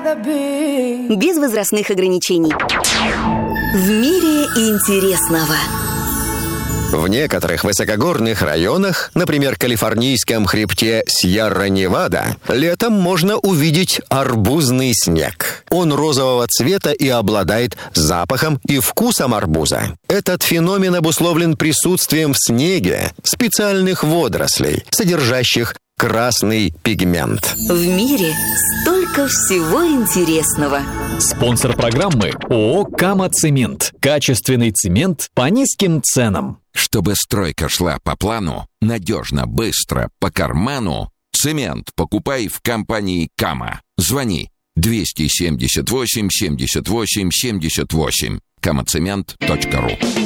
Без возрастных ограничений. В мире интересного. В некоторых высокогорных районах, например, калифорнийском хребте Сьерра-Невада, летом можно увидеть арбузный снег. Он розового цвета и обладает запахом и вкусом арбуза. Этот феномен обусловлен присутствием в снеге специальных водорослей, содержащих красный пигмент. В мире столько всего интересного. Спонсор программы ООО «Кама-Цемент». Качественный цемент по низким ценам. Чтобы стройка шла по плану, надежно, быстро, по карману, цемент покупай в компании «Кама». Звони 278 78 78. kamacement.ru.